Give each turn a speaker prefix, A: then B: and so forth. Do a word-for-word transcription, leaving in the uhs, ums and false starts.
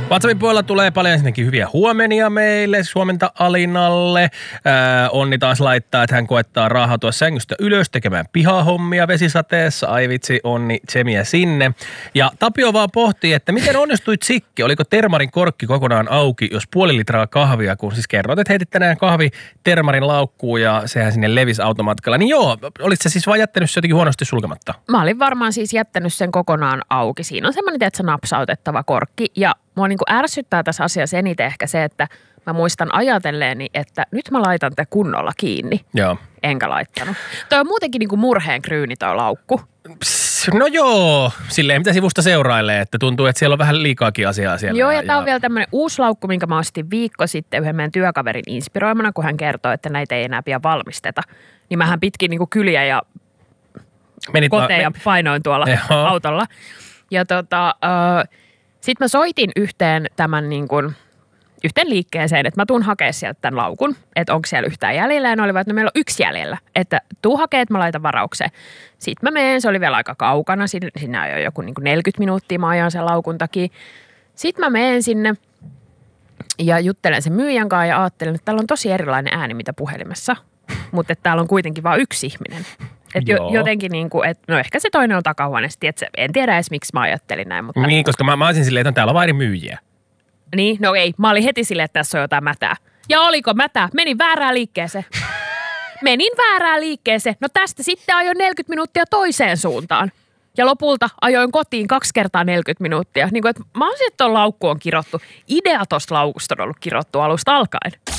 A: WhatsAppin puolella tulee paljon ensinnäkin hyviä huomenia meille, Suomenta Alinalle. Ää, Onni taas laittaa, että hän koettaa raahautua sängystä ylös tekemään pihahommia vesisateessa. Ai vitsi, Onni, tsemiä sinne. Ja Tapio vaan pohtii, että miten onnistuit Sikki? Oliko termarin korkki kokonaan auki, jos puoli litraa kahvia, kun siis kerroit, että heitit tänään kahvi termarin laukkuun ja sehän sinne levisi automatkalla. Niin joo, olit sä siis vaan jättänyt se jotenkin huonosti sulkematta?
B: Mä olin varmaan siis jättänyt sen kokonaan auki. Siinä on semmoinen, että se napsautettava korkki ja mua niin kuin ärsyttää tässä asiassa eniten ehkä se, että mä muistan ajatelleeni, että nyt mä laitan te kunnolla kiinni.
A: Joo.
B: Enkä laittanut. Toi on muutenkin niin kuin murheen kryyni toi laukku.
A: Pss, no joo, silleen mitä sivusta seurailee, että tuntuu, että siellä on vähän liikaakin asiaa siellä.
B: Joo, ja,
A: ja
B: tää on vielä tämmöinen uusi laukku, minkä mä ostin viikko sitten yhden meidän työkaverin inspiroimana, kun hän kertoi, että näitä ei enää pian valmisteta. Niin mähän pitkin niin kuin kyliä ja
A: Menit
B: koteja
A: va-
B: painoin tuolla
A: Joo.
B: autolla. Ja tota, äh, sitten mä soitin yhteen tämän niin kuin, yhteen liikkeeseen, että mä tuun hakemaan sieltä tämän laukun, että onko siellä yhtään jäljellä. Ja ne olivat, että no meillä on yksi jäljellä, että tuu hakee, että mä laitan varaukseen. Sitten mä menen, se oli vielä aika kaukana, siinä ajoi joku niin kuin neljäkymmentä minuuttia mä ajan sen laukun takia. Sitten mä menen sinne ja juttelen sen myyjän kanssa ja ajattelen, että täällä on tosi erilainen ääni, mitä puhelimessa, mutta että täällä on kuitenkin vain yksi ihminen. Että jo, jotenkin niin kuin, että no ehkä se toinen on takahuoneesti, että en tiedä edes miksi mä ajattelin näin. Mutta
A: niin, koska mä, mä olisin silleen, että täällä on vain eri myyjiä.
B: Niin, no ei. Mä olin heti silleen, että tässä on jotain mätää. Ja oliko mätää? Menin väärään liikkeeseen. Menin väärään liikkeeseen. No tästä sitten ajoin neljäkymmentä minuuttia toiseen suuntaan. Ja lopulta ajoin kotiin kaksi kertaa neljäkymmentä minuuttia. Niin kuin, että mä oon sitten, että laukku on kirottu. Idea tosta laukusta on ollut kirottu alusta alkaen.